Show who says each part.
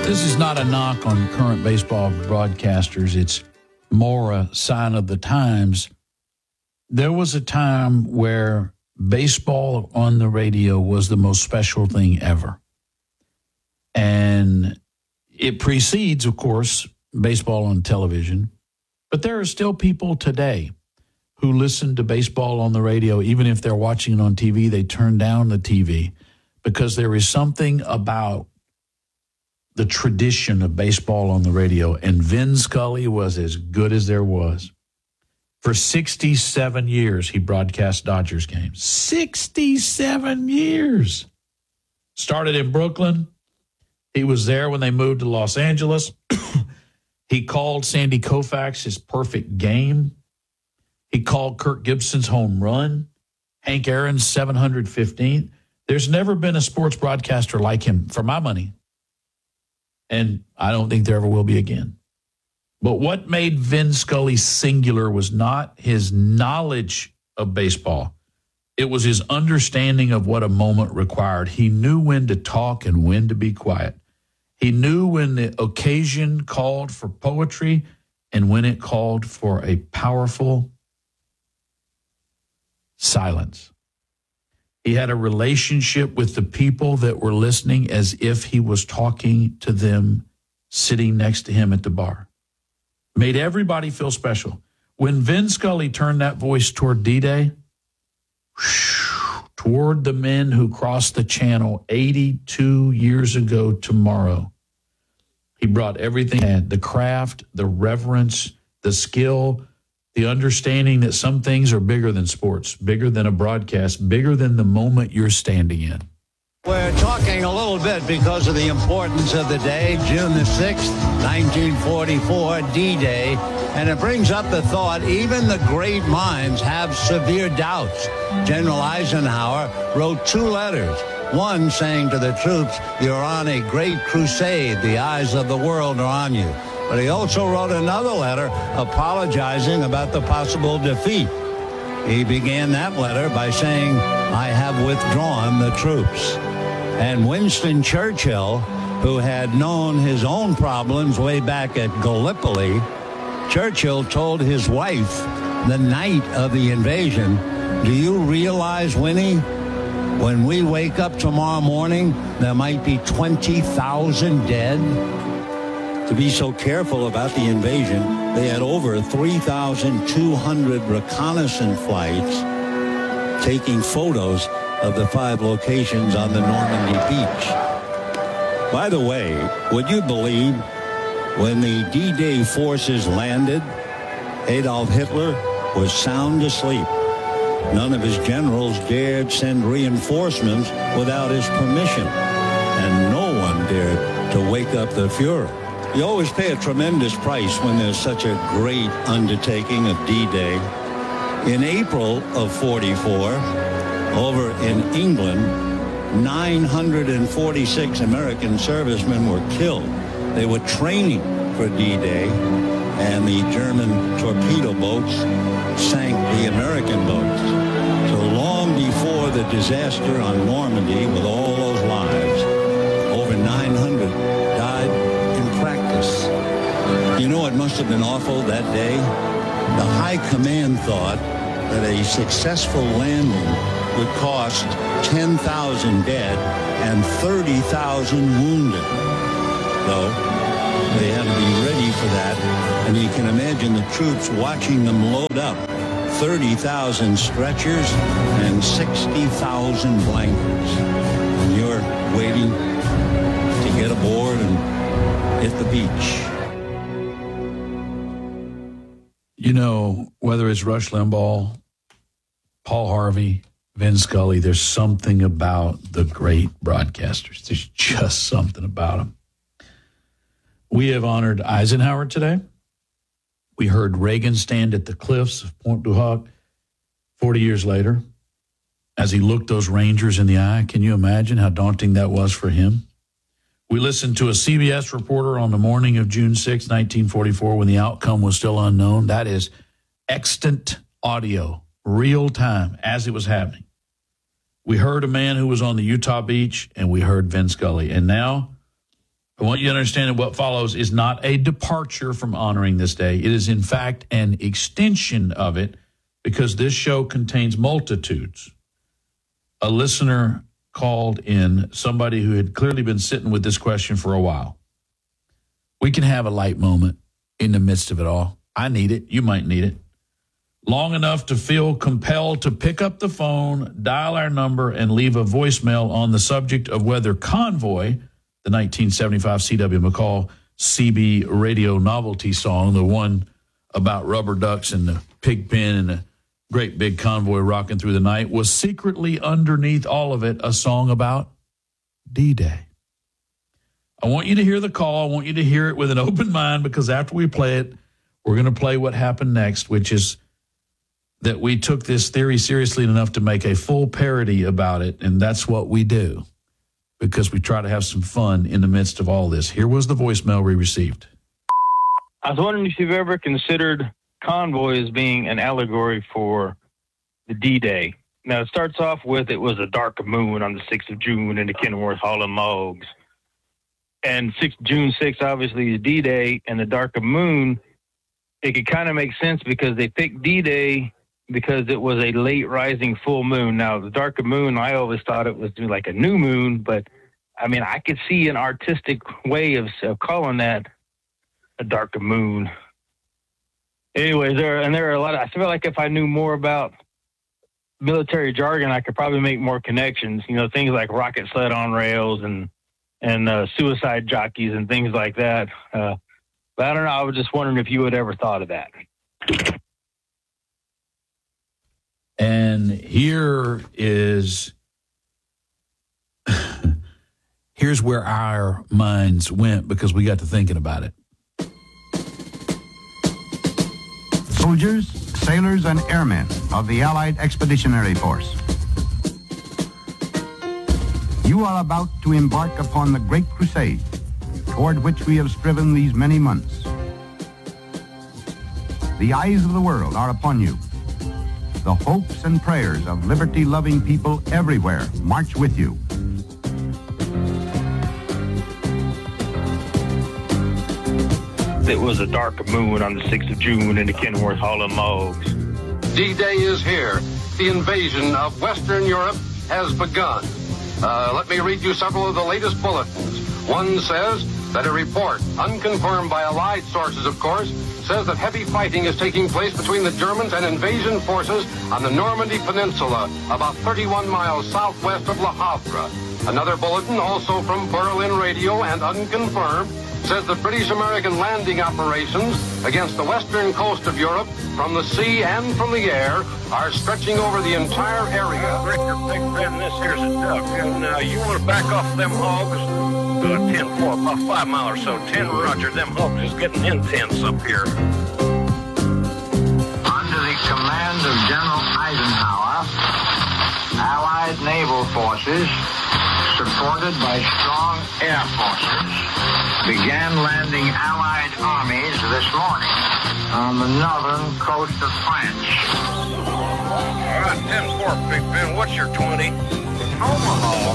Speaker 1: This is not a knock on current baseball broadcasters. It's more a sign of the times. There was a time where baseball on the radio was the most special thing ever. And it precedes, of course, baseball on television. But there are still people today who listen to baseball on the radio. Even if they're watching it on TV, they turn down the TV because there is something about the tradition of baseball on the radio. And Vin Scully was as good as there was. For 67 years, he broadcast Dodgers games. 67 years. Started in Brooklyn. He was there when they moved to Los Angeles. He called Sandy Koufax his perfect game. He called Kirk Gibson's home run. Hank Aaron's 715th. There's never been a sports broadcaster like him, for my money. And I don't think there ever will be again. But what made Vin Scully singular was not his knowledge of baseball. It was his understanding of what a moment required. He knew when to talk and when to be quiet. He knew when the occasion called for poetry and when it called for a powerful silence. He had a relationship with the people that were listening as if he was talking to them sitting next to him at the bar. Made everybody feel special. When Vin Scully turned that voice toward D-Day, toward the men who crossed the channel 82 years ago tomorrow, he brought everything he had, the craft, the reverence, the skill, the understanding that some things are bigger than sports, bigger than a broadcast, bigger than the moment you're standing in.
Speaker 2: We're talking a little bit because of the importance of the day, June the 6th, 1944, D-Day. And it brings up the thought, even the great minds have severe doubts. General Eisenhower wrote 2 letters. One saying to the troops, you're on a great crusade. The eyes of the world are on you. But he also wrote another letter apologizing about the possible defeat. He began that letter by saying, I have withdrawn the troops. And Winston Churchill, who had known his own problems way back at Gallipoli, Churchill told his wife the night of the invasion, do you realize, Winnie, when we wake up tomorrow morning, there might be 20,000 dead? To be so careful about the invasion, they had over 3,200 reconnaissance flights taking photos of the 5 locations on the Normandy beach. By the way, would you believe when the D-Day forces landed, Adolf Hitler was sound asleep. None of his generals dared send reinforcements without his permission, and no one dared to wake up the Fuhrer. You always pay a tremendous price when there's such a great undertaking of D-Day. In April of 44, over in England, 946 American servicemen were killed. They were training for D-Day, and the German torpedo boats sank the American boats. So long before the disaster on Normandy, with all those lives, over 900 died in practice. You know, it must have been awful that day. The high command thought that a successful landing would cost 10,000 dead and 30,000 wounded. Though they had to be ready for that, and you can imagine the troops watching them load up 30,000 stretchers and 60,000 blankets. And you're waiting to get aboard and hit the beach.
Speaker 1: You know, whether it's Rush Limbaugh, Paul Harvey, Vin Scully, there's something about the great broadcasters. There's just something about them. We have honored Eisenhower today. We heard Reagan stand at the cliffs of Pointe du Hoc 40 years later as he looked those Rangers in the eye. Can you imagine how daunting that was for him? We listened to a CBS reporter on the morning of June 6, 1944, when the outcome was still unknown. That is extant audio, real time, as it was happening. We heard a man who was on the Utah beach, and we heard Vin Scully. And now I want you to understand that what follows is not a departure from honoring this day. It is, in fact, an extension of it because this show contains multitudes. A listener called in, somebody who had clearly been sitting with this question for a while. We can have a light moment in the midst of it all. I need it. You might need it. Long enough to feel compelled to pick up the phone, dial our number, and leave a voicemail on the subject of whether Convoy, the 1975 C.W. McCall CB radio novelty song, the one about rubber ducks and the pig pen and the great big convoy rocking through the night, was secretly underneath all of it a song about D-Day. I want you to hear the call. I want you to hear it with an open mind, because after we play it, we're going to play what happened next, which is that we took this theory seriously enough to make a full parody about it, and that's what we do, because we try to have some fun in the midst of all this. Here was the voicemail we received.
Speaker 3: I was wondering if you've ever considered Convoy as being an allegory for the D-Day. Now, it starts off with, it was a dark moon on the 6th of June in the Kenworth Hall of Mogs. And June 6th, obviously, is D-Day, and the dark moon, it could kind of make sense because they picked D-Day because it was a late rising full moon. Now, the dark moon, I always thought it was like a new moon, but I mean, I could see an artistic way of calling that a dark moon. Anyways, there are a lot of, I feel like if I knew more about military jargon, I could probably make more connections, things like rocket sled on rails and suicide jockeys and things like that. But I don't know. I was just wondering if you had ever thought of that.
Speaker 1: And here's where our minds went, because we got to thinking about it.
Speaker 4: Soldiers, sailors, and airmen of the Allied Expeditionary Force, you are about to embark upon the great crusade toward which we have striven these many months. The eyes of the world are upon you. The hopes and prayers of liberty-loving people everywhere march with you.
Speaker 3: It was a dark moon on the 6th of June in the Kenworth Hall of Mogs.
Speaker 5: D-Day is here. The invasion of Western Europe has begun. Let me read you several of the latest bulletins. One says that a report, unconfirmed by Allied sources, of course, says that heavy fighting is taking place between the Germans and invasion forces on the Normandy Peninsula, about 31 miles southwest of Le Havre. Another bulletin, also from Berlin Radio and unconfirmed, says that British-American landing operations against the western coast of Europe from the sea and from the air are stretching over the entire area.
Speaker 6: Richter, Big Ben, this here's a duck, and you want to back off them hogs? 10-4, about 5 mile or so. 10, roger, them hogs is getting intense up here.
Speaker 7: Under the command of General Eisenhower, Allied naval forces, supported by strong air forces, began landing Allied armies this morning on the northern coast of France.
Speaker 6: All right, 10-4, Big Ben, what's your 20?
Speaker 7: Omaha